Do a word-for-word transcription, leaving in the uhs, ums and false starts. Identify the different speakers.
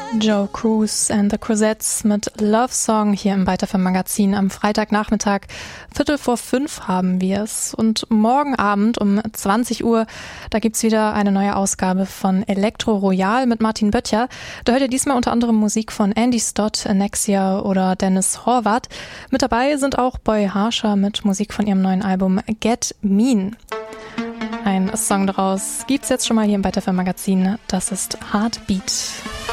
Speaker 1: Joe Cruz and the Cruzettes mit Love Song hier im Weiter Magazin. Am Freitagnachmittag, Viertel vor fünf haben wir es. Und morgen Abend um zwanzig Uhr, da gibt's wieder eine neue Ausgabe von Elektro Royal mit Martin Böttcher. Da hört ihr diesmal unter anderem Musik von Andy Stott, Annexia oder Dennis Horvath. Mit dabei sind auch Boy Harsher mit Musik von ihrem neuen Album Get Mean. Ein Song daraus gibt's jetzt schon mal hier im Weiter Magazin. Das ist Heartbeat.